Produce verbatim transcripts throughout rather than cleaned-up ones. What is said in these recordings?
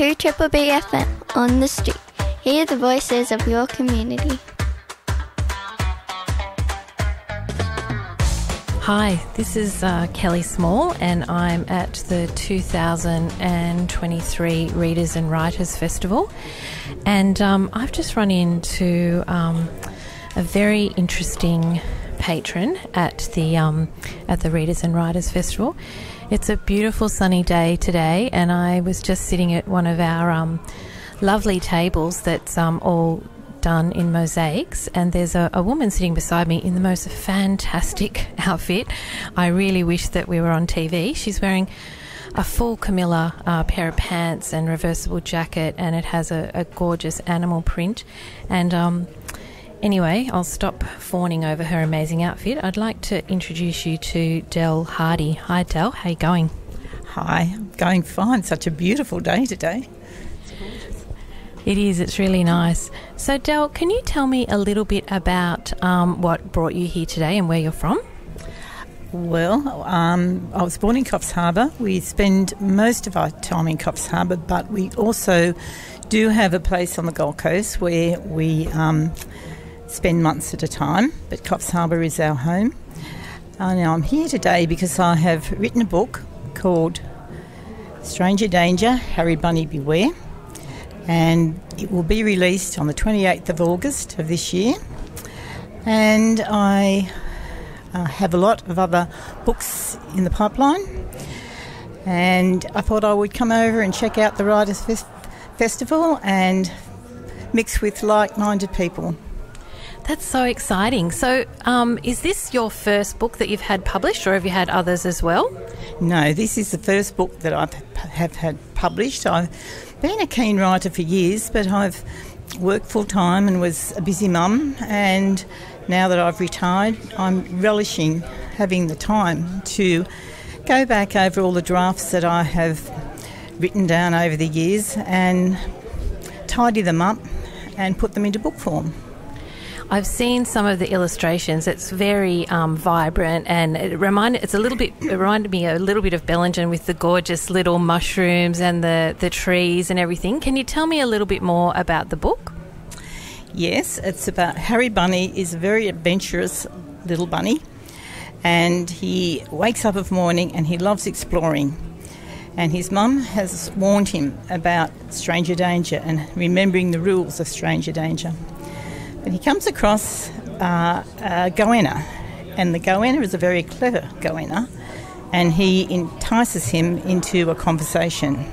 to Triple B F M on the street. Hear the voices of your community. Hi, this is uh, Kelly Small, and I'm at the two thousand twenty-three Readers and Writers Festival. And um, I've just run into um, a very interesting patron at the um, at the Readers and Writers Festival. It's a beautiful sunny day today, and I was just sitting at one of our um, lovely tables that's um, all done in mosaics, and there's a, a woman sitting beside me in the most fantastic outfit. I really wish that we were on T V. She's wearing a full Camilla uh, pair of pants and reversible jacket, and it has a, a gorgeous animal print. And um, anyway, I'll stop fawning over her amazing outfit. I'd like to introduce you to Del Hardy. Hi Del, how are you going? Hi, I'm going fine. Such a beautiful day today. It is, it's really nice. So Del, can you tell me a little bit about um, what brought you here today and where you're from? Well, um, I was born in Coffs Harbour. We spend most of our time in Coffs Harbour, but we also do have a place on the Gold Coast where we um, spend months at a time, but Coffs Harbour is our home. Uh, now I'm here today because I have written a book called Stranger Danger, Harry Bunny Beware, and it will be released on the twenty-eighth of August of this year. And I uh, have a lot of other books in the pipeline, and I thought I would come over and check out the Writers Fest- Festival and mix with like-minded people. That's so exciting. So um, is this your first book that you've had published, or have you had others as well? No, this is the first book that I have had published. I've been a keen writer for years, but I've worked full-time and was a busy mum, and now that I've retired, I'm relishing having the time to go back over all the drafts that I have written down over the years and tidy them up and put them into book form. I've seen some of the illustrations. It's very um, vibrant, and it reminded it's a little bit it reminded me a little bit of Bellingen with the gorgeous little mushrooms and the, the trees and everything. Can you tell me a little bit more about the book? Yes, it's about Harry Bunny is a very adventurous little bunny, and he wakes up of morning and he loves exploring. And his mum has warned him about stranger danger and remembering the rules of stranger danger. But he comes across uh, a goanna, and the goanna is a very clever goanna, and he entices him into a conversation.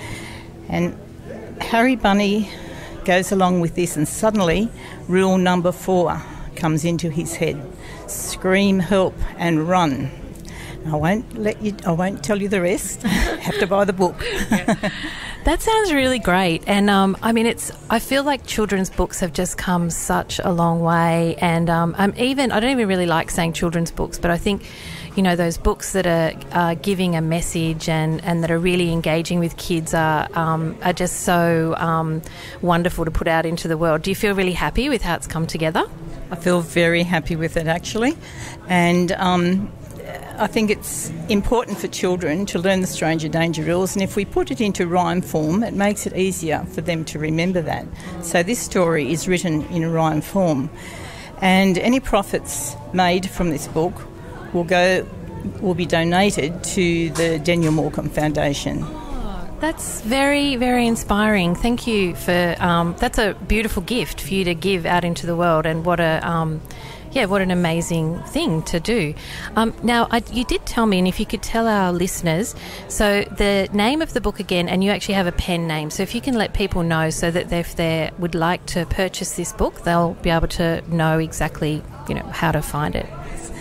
And Harry Bunny goes along with this, and suddenly rule number four comes into his head: scream, help, and run. I won't let you. I won't tell you the rest. Have to buy the book. Yeah. That sounds really great, and um, I mean, it's. I feel like children's books have just come such a long way, and um, I'm even. I don't even really like saying children's books, but I think, you know, those books that are uh, giving a message and, and that are really engaging with kids are um, are just so um, wonderful to put out into the world. Do you feel really happy with how it's come together? I feel very happy with it, actually, and. Um, I think it's important for children to learn the stranger danger rules, and if we put it into rhyme form, it makes it easier for them to remember that. So this story is written in rhyme form, and any profits made from this book will go will be donated to the Daniel Morecambe Foundation. That's very, very inspiring. Thank you for um, that's a beautiful gift for you to give out into the world, and what a um, yeah, what an amazing thing to do. Um, now, I, you did tell me, and if you could tell our listeners, so the name of the book again, and you actually have a pen name, so if you can let people know so that if they would like to purchase this book, they'll be able to know exactly, you know, how to find it.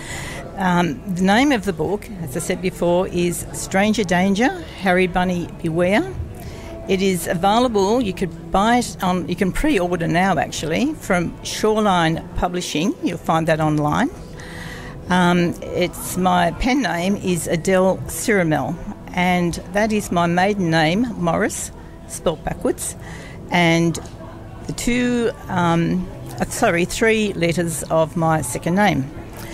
Um, the name of the book, as I said before, is Stranger Danger, Harry Bunny Beware. It is available, you could buy it on, you can pre-order now actually, from Shoreline Publishing. You'll find that online. Um, it's my pen name is Adele Ciramel, and that is my maiden name, Morris, spelled backwards, and the two, um, uh, sorry, three letters of my second name.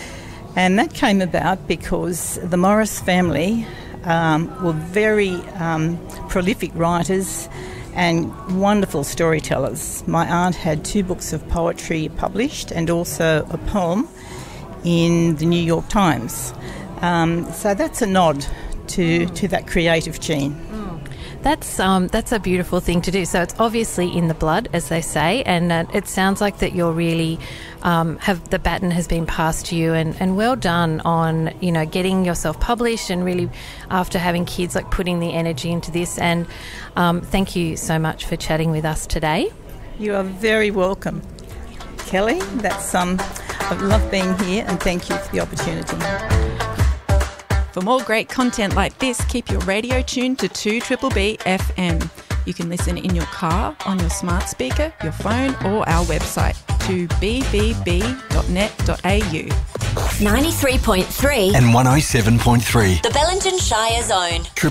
And that came about because the Morris family um, were very um, prolific writers, and wonderful storytellers. My aunt had two books of poetry published and also a poem in the New York Times. Um, so that's a nod to, to that creative gene. That's um, that's a beautiful thing to do. So it's obviously in the blood, as they say, and uh, it sounds like that you're really um, have the baton has been passed to you, and, and well done on you know getting yourself published and really after having kids, like putting the energy into this. And um, thank you so much for chatting with us today. You are very welcome, Kelly. That's um, I love being here, and thank you for the opportunity. For more great content like this, keep your radio tuned to two B B B F M. You can listen in your car, on your smart speaker, your phone, or our website, two b b b dot net dot a u. ninety-three point three and one oh seven point three. The Bellingen Shire Zone.